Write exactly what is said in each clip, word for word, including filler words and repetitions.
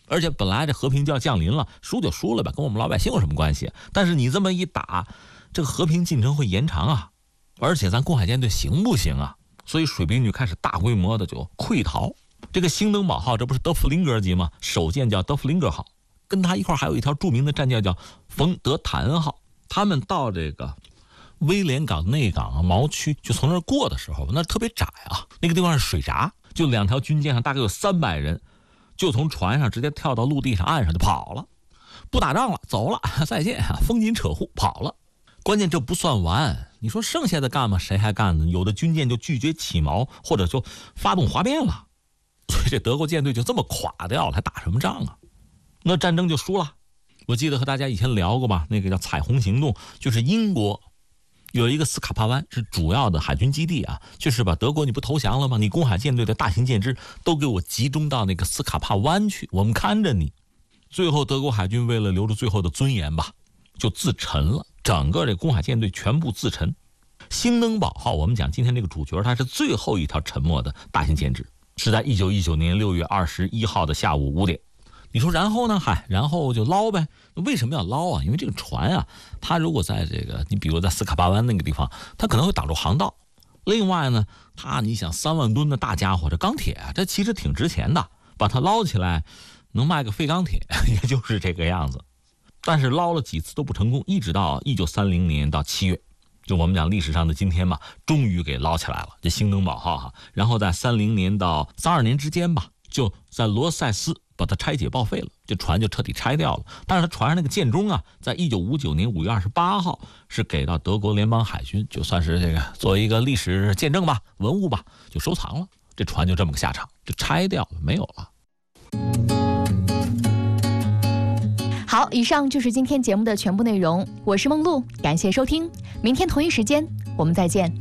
而且本来这和平就要降临了，输就输了吧，跟我们老百姓有什么关系？但是你这么一打，这个和平进程会延长啊，而且咱公海舰队行不行啊？所以水兵就开始大规模的就溃逃。这个兴登堡号这不是德弗林格级吗？首舰叫德弗林格号，跟他一块还有一条著名的战舰叫冯德坦恩号。他们到这个威廉港内港毛区，就从那儿过的时候，那特别窄啊，那个地方是水闸，就两条军舰上大概有三百人，就从船上直接跳到陆地上岸上就跑了，不打仗了，走了，再见啊，风紧扯户跑了。关键这不算完，你说剩下的干嘛？谁还干呢？有的军舰就拒绝起锚，或者就发动哗变了，所以这德国舰队就这么垮掉了，还打什么仗啊？那战争就输了。我记得和大家以前聊过吧，那个叫彩虹行动，就是英国有一个斯卡帕湾是主要的海军基地啊，就是把德国你不投降了吗？你公海舰队的大型舰只都给我集中到那个斯卡帕湾去，我们看着你。最后德国海军为了留住最后的尊严吧，就自沉了，整个这公海舰队全部自沉。兴登堡号我们讲今天这个主角，它是最后一条沉没的大型舰只，是在一九一九年六月二十一号的下午五点。你说然后呢？嗨，然后就捞呗。为什么要捞啊？因为这个船啊，它如果在这个，你比如在斯卡帕湾那个地方，它可能会挡住航道。另外呢，它你想三万吨的大家伙，这钢铁啊，这其实挺值钱的，把它捞起来能卖个废钢铁，也就是这个样子。但是捞了几次都不成功，一直到一九三零年到七月，就我们讲历史上的今天吧，终于给捞起来了，这兴登堡号哈。然后在三零年到三二年之间吧，就在罗塞斯把它拆解报废了，这船就彻底拆掉了。但是它船上那个舰钟啊，在一九五九年五月二十八号是给到德国联邦海军，就算是这个作为一个历史见证吧，文物吧，就收藏了。这船就这么个下场，就拆掉了，没有了。 好，以上就是今天节目的全部内容。我是梦露，感谢收听，明天同一时间我们再见。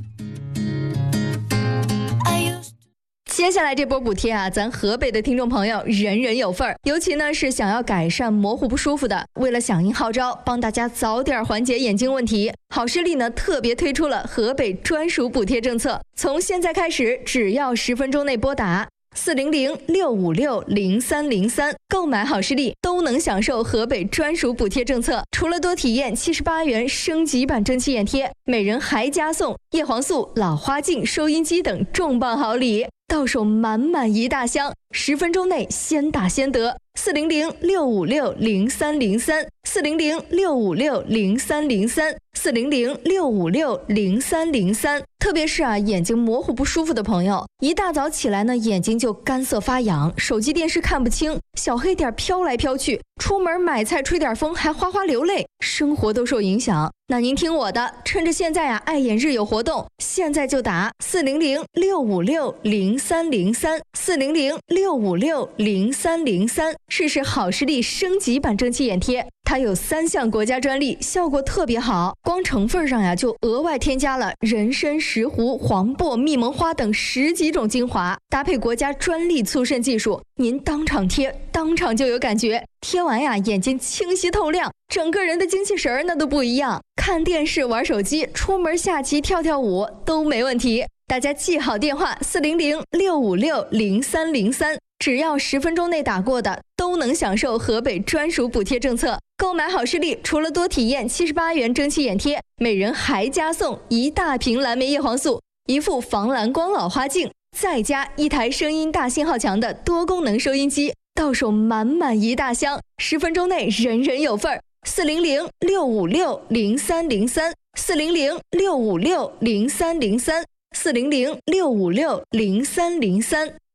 接下来这波补贴啊，咱河北的听众朋友人人有份儿，尤其呢是想要改善模糊不舒服的，为了响应号召，帮大家早点缓解眼睛问题，好视力呢特别推出了河北专属补贴政策，从现在开始，只要十分钟内拨打四零零六五六零三零三购买好视力，都能享受河北专属补贴政策。除了多体验七十八元升级版蒸汽眼贴，每人还加送叶黄素、老花镜、收音机等重磅好礼，到手满满一大箱，十分钟内先打先得。四零零六五六零三零三，四零零六五六零三零三，四零零六五六零三零三。特别是啊，眼睛模糊不舒服的朋友，一大早起来呢，眼睛就干涩发痒，手机电视看不清，小黑点飘来飘去，出门买菜吹点风还哗哗流泪，生活都受影响。那您听我的，趁着现在啊爱眼日有活动，现在就打四零零六五六零三零三，四零零六五六零三零三，试试好视力升级版蒸汽眼贴。它有三项国家专利，效果特别好，光成分上呀就额外添加了人参、石斛、黄柏、蜜蒙花等十几种精华，搭配国家专利促渗技术，您当场贴，当场就有感觉，贴完呀眼睛清晰透亮，整个人的精气神那都不一样，看电视、玩手机、出门下棋、跳跳舞都没问题。大家记好电话四零零六五六零三零三，只要十分钟内打过的都能享受河北专属补贴政策。购买好视力，除了多体验七十八元蒸汽眼贴，每人还加送一大瓶蓝莓叶黄素、一副防蓝光老花镜，再加一台声音大信号强的多功能收音机，到手满满一大箱，十分钟内人人有份儿。四零零六五六零三零三，四零零六五六零三零三，四零零六五六零三零三。